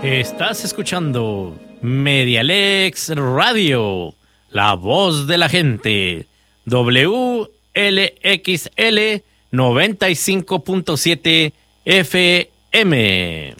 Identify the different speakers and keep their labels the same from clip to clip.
Speaker 1: Estás escuchando Medialex Radio, la voz de la gente, WLXL 95.7 FM.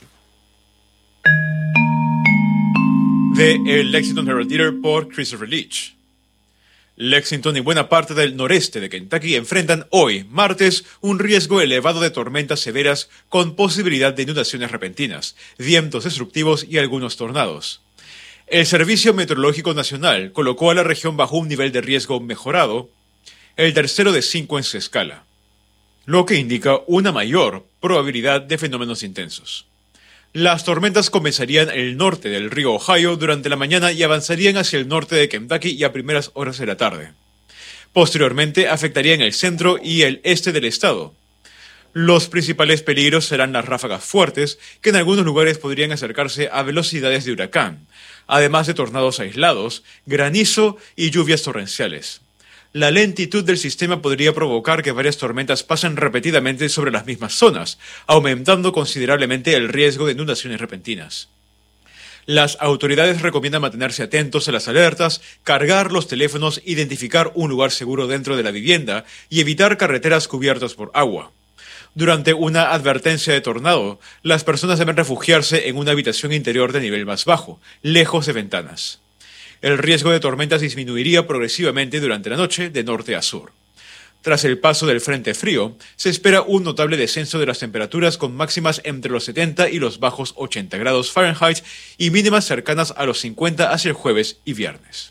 Speaker 2: De el Lexington Herald Leader por Christopher Leach. Lexington y buena parte del noreste de Kentucky enfrentan hoy, martes, un riesgo elevado de tormentas severas con posibilidad de inundaciones repentinas, vientos destructivos y algunos tornados. El Servicio Meteorológico Nacional colocó a la región bajo un nivel de riesgo mejorado, el tercero de 5 en su escala, lo que indica una mayor probabilidad de fenómenos intensos. Las tormentas comenzarían en el norte del río Ohio durante la mañana y avanzarían hacia el norte de Kentucky y a primeras horas de la tarde. Posteriormente afectarían el centro y el este del estado. Los principales peligros serán las ráfagas fuertes, que en algunos lugares podrían acercarse a velocidades de huracán, además de tornados aislados, granizo y lluvias torrenciales. La lentitud del sistema podría provocar que varias tormentas pasen repetidamente sobre las mismas zonas, aumentando considerablemente el riesgo de inundaciones repentinas. Las autoridades recomiendan mantenerse atentos a las alertas, cargar los teléfonos, identificar un lugar seguro dentro de la vivienda y evitar carreteras cubiertas por agua. Durante una advertencia de tornado, las personas deben refugiarse en una habitación interior de nivel más bajo, lejos de ventanas. El riesgo de tormentas disminuiría progresivamente durante la noche de norte a sur. Tras el paso del frente frío, se espera un notable descenso de las temperaturas con máximas entre los 70 y los bajos 80 grados Fahrenheit y mínimas cercanas a los 50 hacia el jueves y viernes.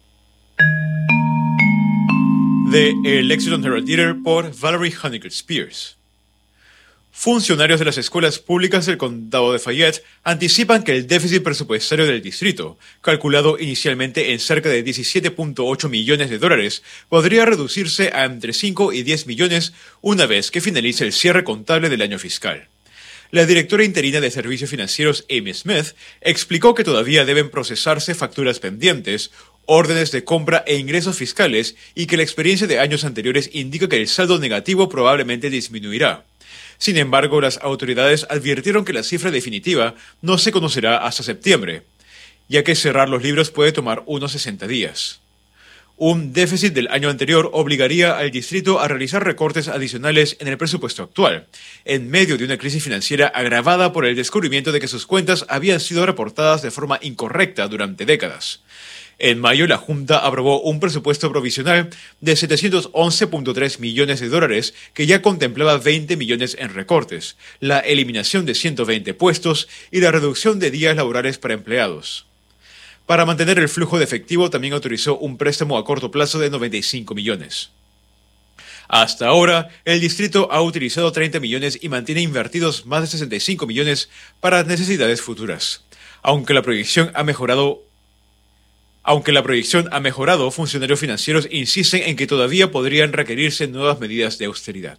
Speaker 2: De el Lexington Herald Leader por Valerie Honeycutt Spears. Funcionarios de las escuelas públicas del condado de Fayette anticipan que el déficit presupuestario del distrito, calculado inicialmente en cerca de $17.8 millones, podría reducirse a entre 5 y 10 millones una vez que finalice el cierre contable del año fiscal. La directora interina de Servicios Financieros, Amy Smith, explicó que todavía deben procesarse facturas pendientes, órdenes de compra e ingresos fiscales y que la experiencia de años anteriores indica que el saldo negativo probablemente disminuirá. Sin embargo, las autoridades advirtieron que la cifra definitiva no se conocerá hasta septiembre, ya que cerrar los libros puede tomar unos 60 días. Un déficit del año anterior obligaría al distrito a realizar recortes adicionales en el presupuesto actual, en medio de una crisis financiera agravada por el descubrimiento de que sus cuentas habían sido reportadas de forma incorrecta durante décadas. En mayo, la Junta aprobó un presupuesto provisional de $711.3 millones que ya contemplaba 20 millones en recortes, la eliminación de 120 puestos y la reducción de días laborales para empleados. Para mantener el flujo de efectivo, también autorizó un préstamo a corto plazo de 95 millones. Hasta ahora, el distrito ha utilizado 30 millones y mantiene invertidos más de 65 millones para necesidades futuras. Aunque la proyección ha mejorado, funcionarios financieros insisten en que todavía podrían requerirse nuevas medidas de austeridad.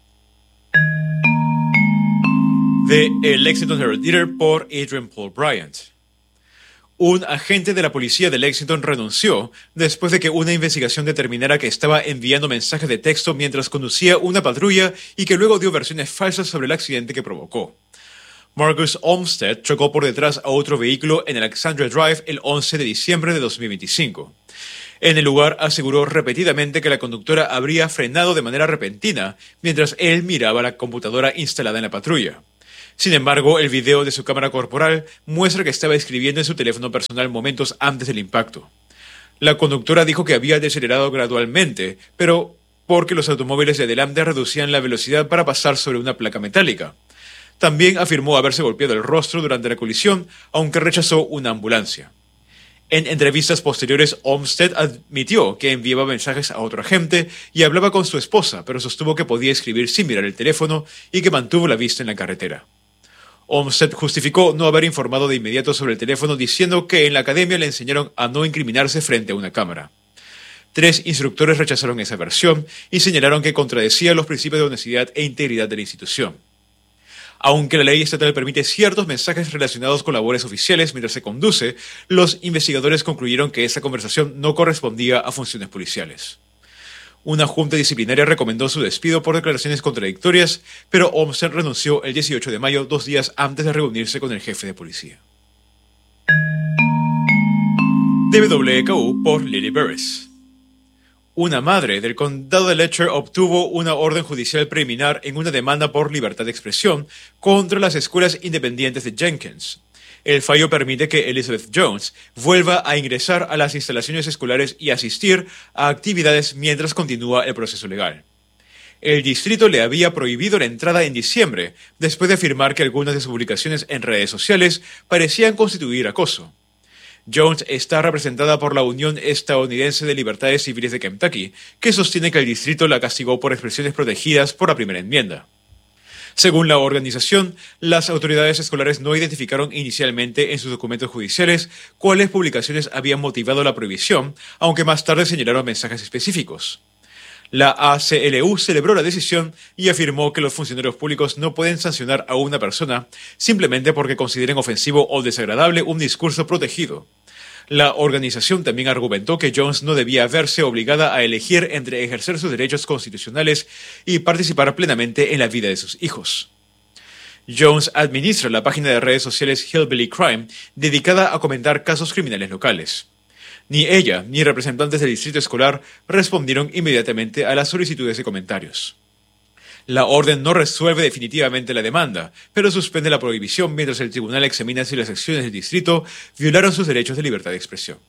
Speaker 2: De el Lexington Herald Leader por Adrian Paul Bryant. Un agente de la policía de Lexington renunció después de que una investigación determinara que estaba enviando mensajes de texto mientras conducía una patrulla y que luego dio versiones falsas sobre el accidente que provocó. Marcus Olmsted chocó por detrás a otro vehículo en el Alexandria Drive el 11 de diciembre de 2025. En el lugar aseguró repetidamente que la conductora habría frenado de manera repentina mientras él miraba la computadora instalada en la patrulla. Sin embargo, el video de su cámara corporal muestra que estaba escribiendo en su teléfono personal momentos antes del impacto. La conductora dijo que había decelerado gradualmente, pero porque los automóviles de adelante reducían la velocidad para pasar sobre una placa metálica. También afirmó haberse golpeado el rostro durante la colisión, aunque rechazó una ambulancia. En entrevistas posteriores, Olmsted admitió que enviaba mensajes a otro agente y hablaba con su esposa, pero sostuvo que podía escribir sin mirar el teléfono y que mantuvo la vista en la carretera. Olmsted justificó no haber informado de inmediato sobre el teléfono, diciendo que en la academia le enseñaron a no incriminarse frente a una cámara. 3 instructores rechazaron esa versión y señalaron que contradecía los principios de honestidad e integridad de la institución. Aunque la ley estatal permite ciertos mensajes relacionados con labores oficiales mientras se conduce, los investigadores concluyeron que esa conversación no correspondía a funciones policiales. Una junta disciplinaria recomendó su despido por declaraciones contradictorias, pero Olmsted renunció el 18 de mayo, 2 días antes de reunirse con el jefe de policía. de WKU por Lily Burris. Una madre del condado de Letcher obtuvo una orden judicial preliminar en una demanda por libertad de expresión contra las escuelas independientes de Jenkins. El fallo permite que Elizabeth Jones vuelva a ingresar a las instalaciones escolares y asistir a actividades mientras continúa el proceso legal. El distrito le había prohibido la entrada en diciembre, después de afirmar que algunas de sus publicaciones en redes sociales parecían constituir acoso. Jones está representada por la Unión Estadounidense de Libertades Civiles de Kentucky, que sostiene que el distrito la castigó por expresiones protegidas por la primera enmienda. Según la organización, las autoridades escolares no identificaron inicialmente en sus documentos judiciales cuáles publicaciones habían motivado la prohibición, aunque más tarde señalaron mensajes específicos. La ACLU celebró la decisión y afirmó que los funcionarios públicos no pueden sancionar a una persona simplemente porque consideren ofensivo o desagradable un discurso protegido. La organización también argumentó que Jones no debía verse obligada a elegir entre ejercer sus derechos constitucionales y participar plenamente en la vida de sus hijos. Jones administra la página de redes sociales Hillbilly Crime, dedicada a comentar casos criminales locales. Ni ella ni representantes del distrito escolar respondieron inmediatamente a las solicitudes de comentarios. La orden no resuelve definitivamente la demanda, pero suspende la prohibición mientras el tribunal examina si las acciones del distrito violaron sus derechos de libertad de expresión.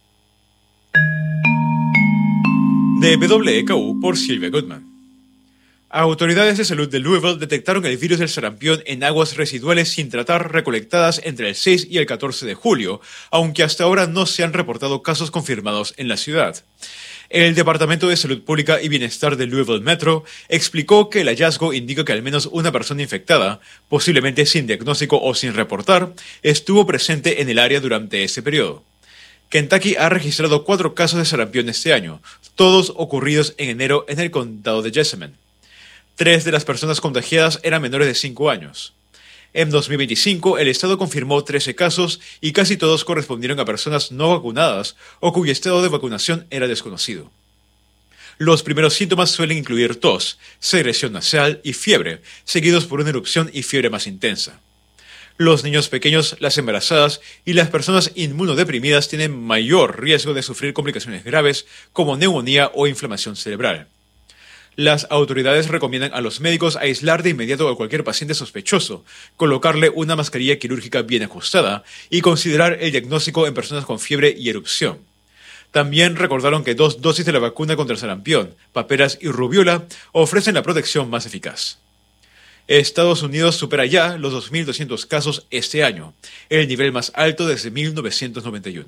Speaker 2: De WKU por Sylvia Goodman. Autoridades de salud de Louisville detectaron el virus del sarampión en aguas residuales sin tratar recolectadas entre el 6 y el 14 de julio, aunque hasta ahora no se han reportado casos confirmados en la ciudad. El Departamento de Salud Pública y Bienestar de Louisville Metro explicó que el hallazgo indica que al menos una persona infectada, posiblemente sin diagnóstico o sin reportar, estuvo presente en el área durante ese periodo. Kentucky ha registrado 4 casos de sarampión este año, todos ocurridos en enero en el condado de Jessamine. 3 de las personas contagiadas eran menores de 5 años. En 2025, el estado confirmó 13 casos y casi todos correspondieron a personas no vacunadas o cuyo estado de vacunación era desconocido. Los primeros síntomas suelen incluir tos, secreción nasal y fiebre, seguidos por una erupción y fiebre más intensa. Los niños pequeños, las embarazadas y las personas inmunodeprimidas tienen mayor riesgo de sufrir complicaciones graves como neumonía o inflamación cerebral. Las autoridades recomiendan a los médicos aislar de inmediato a cualquier paciente sospechoso, colocarle una mascarilla quirúrgica bien ajustada y considerar el diagnóstico en personas con fiebre y erupción. También recordaron que 2 dosis de la vacuna contra el sarampión, paperas y rubiola ofrecen la protección más eficaz. Estados Unidos supera ya los 2.200 casos este año, el nivel más alto desde 1991.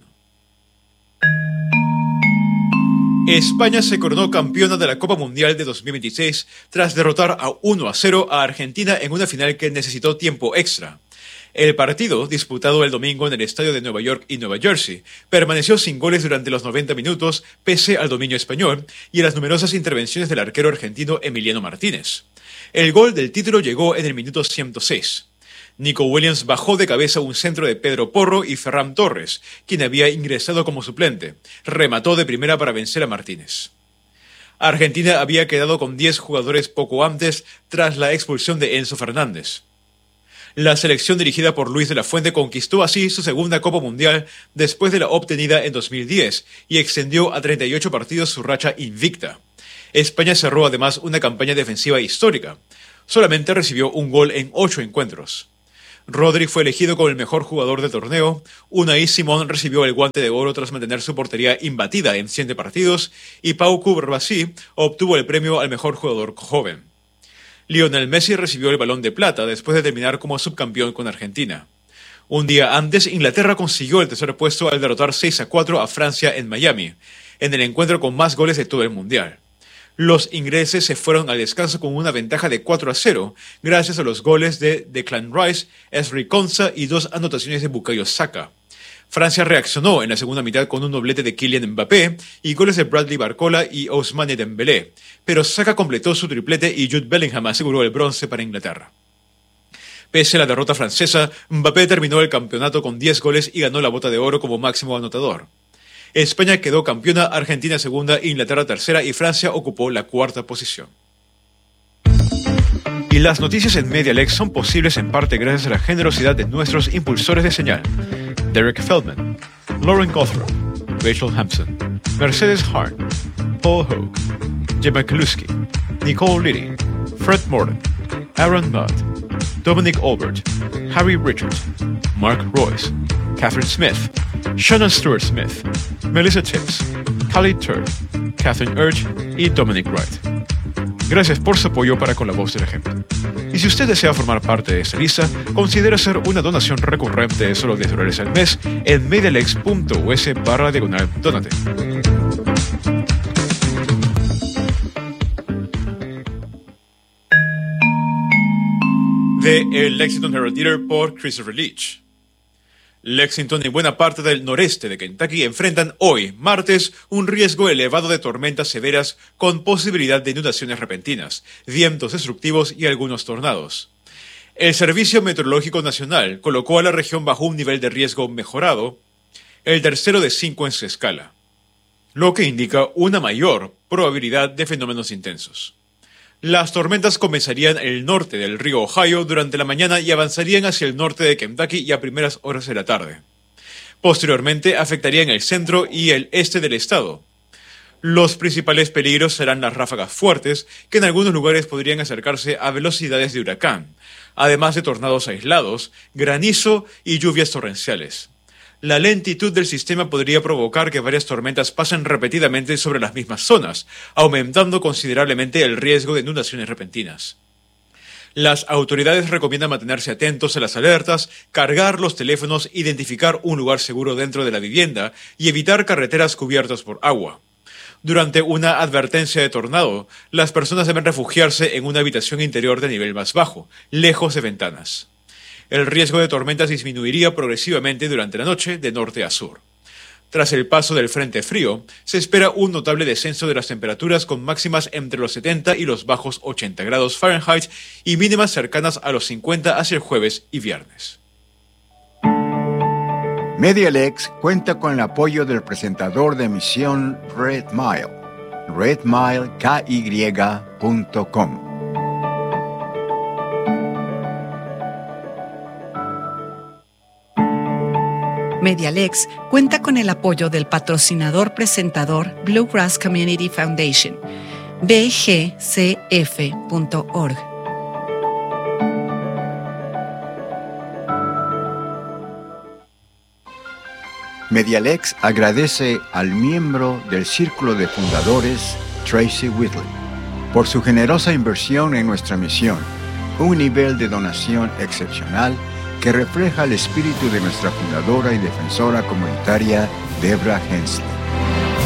Speaker 2: España se coronó campeona de la Copa Mundial de 2026 tras derrotar a 1-0 a Argentina en una final que necesitó tiempo extra. El partido, disputado el domingo en el estadio de Nueva York y Nueva Jersey, permaneció sin goles durante los 90 minutos pese al dominio español y a las numerosas intervenciones del arquero argentino Emiliano Martínez. El gol del título llegó en el minuto 106. Nico Williams bajó de cabeza un centro de Pedro Porro y Ferran Torres, quien había ingresado como suplente. Remató de primera para vencer a Martínez. Argentina había quedado con 10 jugadores poco antes tras la expulsión de Enzo Fernández. La selección dirigida por Luis de la Fuente conquistó así su segunda Copa Mundial después de la obtenida en 2010 y extendió a 38 partidos su racha invicta. España cerró además una campaña defensiva histórica. Solamente recibió un gol en 8 encuentros. Rodri fue elegido como el mejor jugador del torneo, Unai Simón recibió el Guante de Oro tras mantener su portería imbatida en 7 partidos y Pau Cubarsí obtuvo el premio al mejor jugador joven. Lionel Messi recibió el Balón de Plata después de terminar como subcampeón con Argentina. Un día antes, Inglaterra consiguió el tercer puesto al derrotar 6-4 a Francia en Miami, en el encuentro con más goles de todo el Mundial. Los ingleses se fueron al descanso con una ventaja de 4-0, gracias a los goles de Declan Rice, Ezri Konsa y 2 anotaciones de Bukayo Saka. Francia reaccionó en la segunda mitad con un doblete de Kylian Mbappé y goles de Bradley Barcola y Ousmane Dembélé, pero Saka completó su triplete y Jude Bellingham aseguró el bronce para Inglaterra. Pese a la derrota francesa, Mbappé terminó el campeonato con 10 goles y ganó la Bota de Oro como máximo anotador. España quedó campeona, Argentina segunda, Inglaterra tercera y Francia ocupó la 4ª posición. Y las noticias en MediaLex son posibles en parte gracias a la generosidad de nuestros impulsores de señal: Derek Feldman, Lauren Cothrop, Rachel Hampson, Mercedes Hart, Paul Hogue, Gemma Kaluski, Nicole Liddy, Fred Morden, Aaron Mudd, Dominic Albert, Harry Richards, Mark Royce, Catherine Smith, Shannon Stewart Smith, Melissa Tibbs, Callie Turd, Catherine Urge y Dominic Wright. Gracias por su apoyo para con La Voz de la Gente. Y si usted desea formar parte de esta lista, considere hacer una donación recurrente de solo $10 al mes en medialex.us/donate. De El Lexington Herald Leader por Christopher Leach. Lexington y buena parte del noreste de Kentucky enfrentan hoy, martes, un riesgo elevado de tormentas severas con posibilidad de inundaciones repentinas, vientos destructivos y algunos tornados. El Servicio Meteorológico Nacional colocó a la región bajo un nivel de riesgo mejorado, el tercero de 5 en su escala, lo que indica una mayor probabilidad de fenómenos intensos. Las tormentas comenzarían en el norte del río Ohio durante la mañana y avanzarían hacia el norte de Kentucky y a primeras horas de la tarde. Posteriormente afectarían el centro y el este del estado. Los principales peligros serán las ráfagas fuertes, que en algunos lugares podrían acercarse a velocidades de huracán, además de tornados aislados, granizo y lluvias torrenciales. La lentitud del sistema podría provocar que varias tormentas pasen repetidamente sobre las mismas zonas, aumentando considerablemente el riesgo de inundaciones repentinas. Las autoridades recomiendan mantenerse atentos a las alertas, cargar los teléfonos, identificar un lugar seguro dentro de la vivienda y evitar carreteras cubiertas por agua. Durante una advertencia de tornado, las personas deben refugiarse en una habitación interior de nivel más bajo, lejos de ventanas. El riesgo de tormentas disminuiría progresivamente durante la noche de norte a sur. Tras el paso del frente frío, se espera un notable descenso de las temperaturas con máximas entre los 70 y los bajos 80 grados Fahrenheit y mínimas cercanas a los 50 hacia el jueves y viernes.
Speaker 3: Medialex cuenta con el apoyo del presentador de emisión Red Mile, redmileky.com.
Speaker 4: Medialex cuenta con el apoyo del patrocinador presentador Bluegrass Community Foundation, bgcf.org.
Speaker 3: Medialex agradece al miembro del Círculo de Fundadores, Tracy Whitley, por su generosa inversión en nuestra misión, un nivel de donación excepcional que refleja el espíritu de nuestra fundadora y defensora comunitaria, Deborah Hensley.